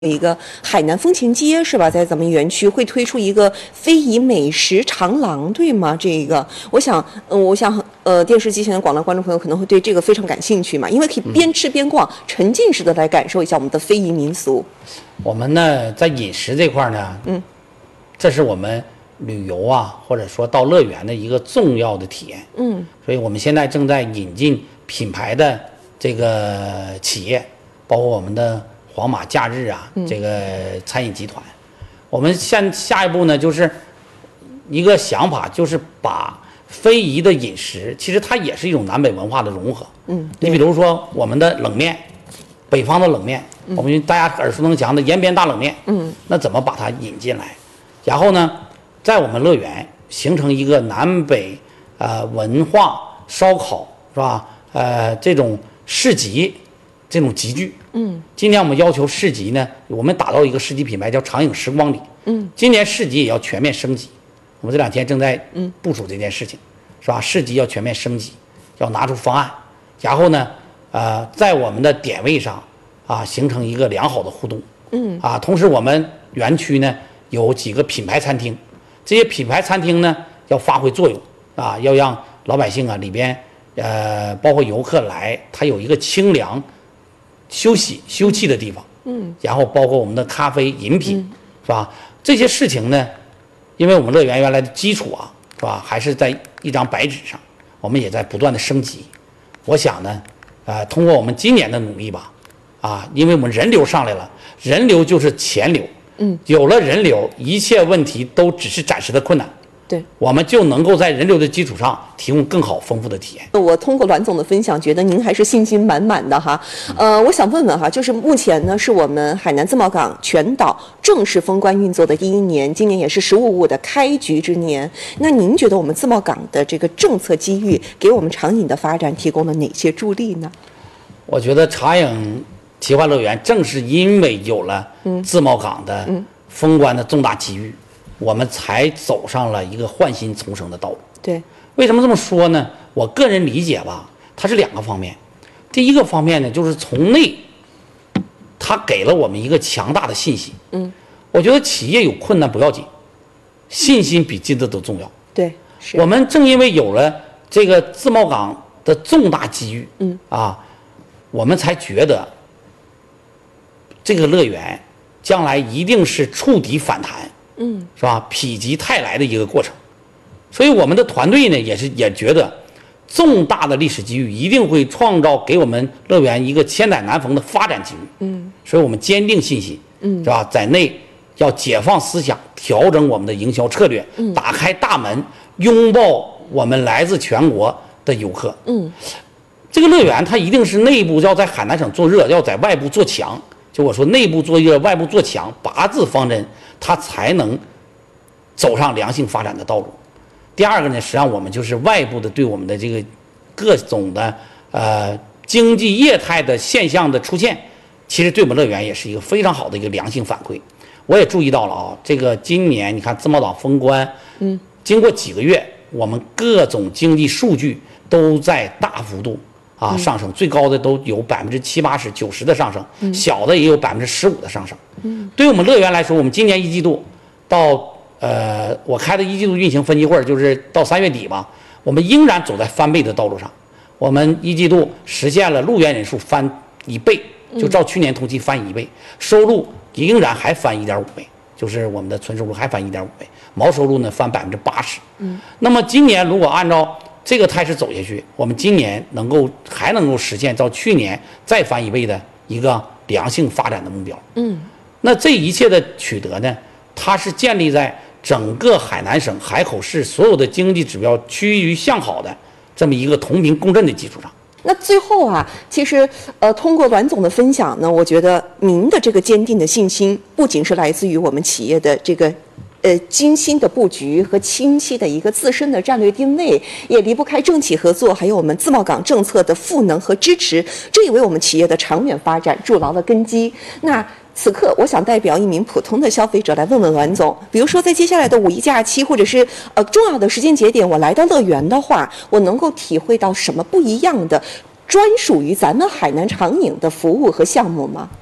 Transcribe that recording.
一个海南风情街是吧？在咱们园区会推出一个非遗美食长廊，对吗？这个，我想，电视机前的广大观众朋友可能会对这个非常感兴趣嘛，因为可以边吃边逛，沉浸式的来感受一下我们的非遗民俗。 我们呢，在饮食这块呢，这是我们旅游啊，或者说到乐园的一个重要的体验。所以我们现在正在引进品牌的这个企业，包括我们的皇马假日啊，这个餐饮集团，我们下一步呢，就是一个想法，就是把非遗的饮食，其实它也是一种南北文化的融合。你比如说我们的冷面，北方的冷面，我们大家耳熟能详的延边大冷面，那怎么把它引进来？然后呢，在我们乐园形成一个南北文化烧烤是吧？这种市集。这种集聚，今年我们要求市集呢，我们打造一个市集品牌叫长影时光里，今年市集也要全面升级，我们这2天正在部署这件事情，是吧？市集要全面升级，要拿出方案，然后呢，在我们的点位上形成一个良好的互动，同时我们园区呢有几个品牌餐厅，这些品牌餐厅呢要发挥作用要让老百姓里边包括游客来，它有一个清凉。休憩的地方，然后包括我们的咖啡饮品，是吧？这些事情呢，因为我们乐园原来的基础是吧，还是在一张白纸上，我们也在不断的升级。我想呢，通过我们今年的努力吧，因为我们人流上来了，人流就是钱流，有了人流，一切问题都只是暂时的困难。 对， 我们就能够在人流的基础上提供更好丰富的体验。 我通过栾总的分享，觉得您还是信心满满的哈。我想问问就是目前呢是我们海南自贸港全岛正式封关运作的第1年，今年也是15.5的开局之年。那您觉得我们自贸港的这个政策机遇给我们长影的发展提供了哪些助力呢？ 我觉得长影奇幻乐园正是因为有了自贸港的封关的重大机遇。我们才走上了一个焕新重生的道路。 对， 为什么这么说呢？我个人理解吧，它是2个方面。第一个方面呢，就是从内，它给了我们一个强大的信心。我觉得企业有困难不要紧，信心比金子都重要。 对，是我们正因为有了这个自贸港的重大机遇，我们才觉得这个乐园将来一定是触底反弹。是吧？否极泰来的一个过程，所以我们的团队呢也觉得重大的历史机遇一定会创造给我们乐园一个千载难逢的发展机遇。所以我们坚定信心，是吧？在内要解放思想，调整我们的营销策略，打开大门，拥抱我们来自全国的游客。这个乐园它一定是内部要在海南省做热，要在外部做强。就我说，内部做热，外部做强，8字方针，它才能走上良性发展的道路。第二个呢，实际上我们就是外部的对我们的这个各种的经济业态的现象的出现，其实对我们乐园也是一个非常好的一个良性反馈。我也注意到了这个今年你看自贸港封关，经过几个月，我们各种经济数据都在大幅度。上升，最高的都有70%、80%、90%的上升，小的也有15%的上升。对于我们乐园来说，我们今年1季度到我开的1季度运行分析会，就是到3月底吧，我们仍然走在翻倍的道路上。我们1季度实现了入园人数翻1倍，就照去年同期翻1倍，收入仍然还翻1.5倍，就是我们的纯收入还翻1.5倍，毛收入呢翻80%。那么今年如果按照这个态势走下去，我们今年还能够实现照去年再翻1倍的一个良性发展的目标。那这一切的取得呢，它是建立在整个海南省海口市所有的经济指标趋于向好的这么一个同频共振的基础上。 那最后其实通过栾总的分享呢，我觉得您的这个坚定的信心，不仅是来自于我们企业的这个精心的布局和清晰的一个自身的战略定位，也离不开政企合作，还有我们自贸港政策的赋能和支持，这也为我们企业的长远发展筑牢了根基。那此刻，我想代表一名普通的消费者来问问栾总，比如说在接下来的5一假期，或者是重要的时间节点，我来到乐园的话，我能够体会到什么不一样的专属于咱们海南长影的服务和项目吗？